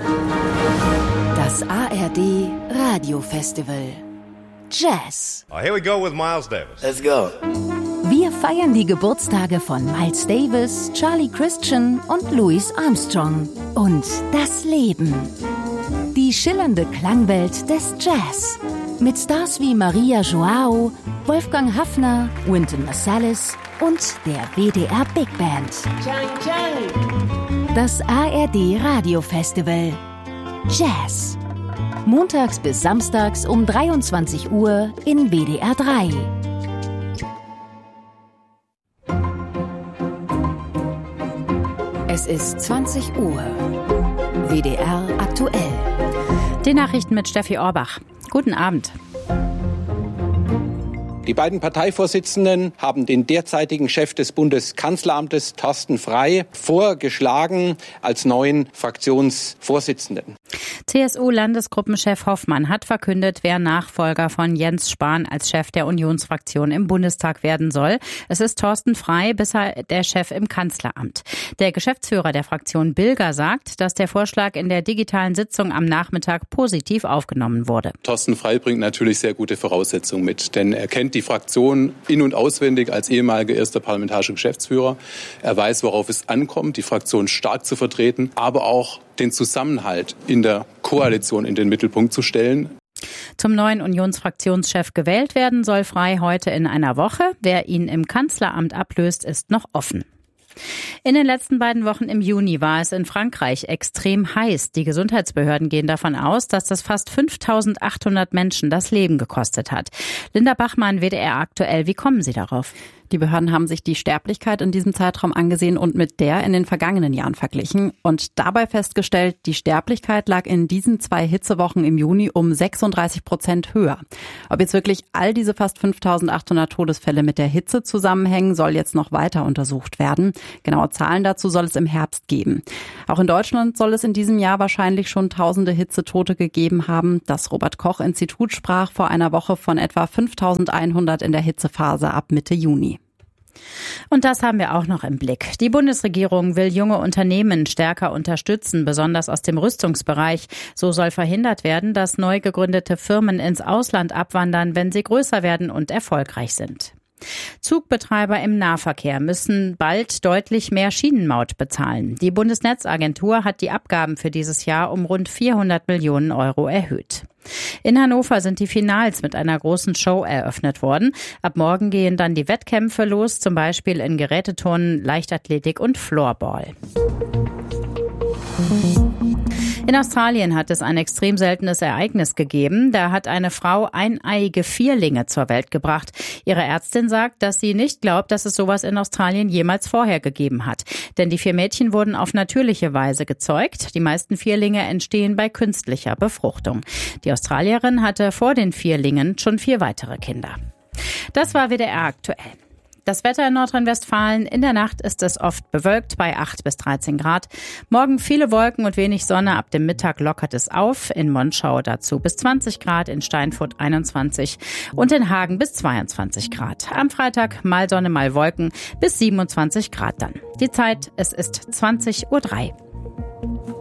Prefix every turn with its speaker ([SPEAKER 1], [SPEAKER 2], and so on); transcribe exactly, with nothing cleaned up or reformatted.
[SPEAKER 1] Das A R D Radio Festival Jazz.
[SPEAKER 2] Oh, here we go with Miles Davis.
[SPEAKER 3] Let's go.
[SPEAKER 1] Wir feiern die Geburtstage von Miles Davis, Charlie Christian und Louis Armstrong. Und das Leben. Die schillernde Klangwelt des Jazz. Mit Stars wie Maria Joao, Wolfgang Haffner, Wynton Marsalis und der W D R Big Band. Das A R D Radio Festival Jazz. Montags bis samstags um dreiundzwanzig Uhr in W D R drei. Es ist zwanzig Uhr. W D R aktuell.
[SPEAKER 4] Die Nachrichten mit Steffi Orbach. Guten Abend.
[SPEAKER 5] Die beiden Parteivorsitzenden haben den derzeitigen Chef des Bundeskanzleramtes, Thorsten Frey, vorgeschlagen als neuen Fraktionsvorsitzenden.
[SPEAKER 4] C S U-Landesgruppenchef Hoffmann hat verkündet, wer Nachfolger von Jens Spahn als Chef der Unionsfraktion im Bundestag werden soll. Es ist Thorsten Frey, bisher der Chef im Kanzleramt. Der Geschäftsführer der Fraktion Bilger sagt, dass der Vorschlag in der digitalen Sitzung am Nachmittag positiv aufgenommen wurde.
[SPEAKER 6] Thorsten Frey bringt natürlich sehr gute Voraussetzungen mit, denn er kennt die Fraktion in- und auswendig als ehemaliger erster parlamentarischer Geschäftsführer. Er weiß, worauf es ankommt, die Fraktion stark zu vertreten, aber auch den Zusammenhalt in der Koalition in den Mittelpunkt zu stellen.
[SPEAKER 4] Zum neuen Unionsfraktionschef gewählt werden soll Frey heute in einer Woche. Wer ihn im Kanzleramt ablöst, ist noch offen. In den letzten beiden Wochen im Juni war es in Frankreich extrem heiß. Die Gesundheitsbehörden gehen davon aus, dass das fast fünftausendachthundert Menschen das Leben gekostet hat. Linda Bachmann, W D R aktuell, wie kommen Sie darauf?
[SPEAKER 7] Die Behörden haben sich die Sterblichkeit in diesem Zeitraum angesehen und mit der in den vergangenen Jahren verglichen und dabei festgestellt, die Sterblichkeit lag in diesen zwei Hitzewochen im Juni um sechsunddreißig Prozent höher. Ob jetzt wirklich all diese fast fünftausendachthundert Todesfälle mit der Hitze zusammenhängen, soll jetzt noch weiter untersucht werden. Genaue Zahlen dazu soll es im Herbst geben. Auch in Deutschland soll es in diesem Jahr wahrscheinlich schon tausende Hitzetote gegeben haben. Das Robert-Koch-Institut sprach vor einer Woche von etwa fünftausendeinhundert in der Hitzephase ab Mitte Juni.
[SPEAKER 4] Und das haben wir auch noch im Blick. Die Bundesregierung will junge Unternehmen stärker unterstützen, besonders aus dem Rüstungsbereich. So soll verhindert werden, dass neu gegründete Firmen ins Ausland abwandern, wenn sie größer werden und erfolgreich sind. Zugbetreiber im Nahverkehr müssen bald deutlich mehr Schienenmaut bezahlen. Die Bundesnetzagentur hat die Abgaben für dieses Jahr um rund vierhundert Millionen Euro erhöht. In Hannover sind die Finals mit einer großen Show eröffnet worden. Ab morgen gehen dann die Wettkämpfe los, zum Beispiel in Geräteturnen, Leichtathletik und Floorball. In Australien hat es ein extrem seltenes Ereignis gegeben. Da hat eine Frau eineiige Vierlinge zur Welt gebracht. Ihre Ärztin sagt, dass sie nicht glaubt, dass es sowas in Australien jemals vorher gegeben hat. Denn die vier Mädchen wurden auf natürliche Weise gezeugt. Die meisten Vierlinge entstehen bei künstlicher Befruchtung. Die Australierin hatte vor den Vierlingen schon vier weitere Kinder. Das war W D R aktuell. Das Wetter in Nordrhein-Westfalen. In der Nacht ist es oft bewölkt bei acht bis dreizehn Grad. Morgen viele Wolken und wenig Sonne. Ab dem Mittag lockert es auf. In Monschau dazu bis zwanzig Grad, in Steinfurt einundzwanzig und in Hagen bis zweiundzwanzig Grad. Am Freitag mal Sonne, mal Wolken bis siebenundzwanzig Grad dann. Die Zeit, es ist zwanzig Uhr drei.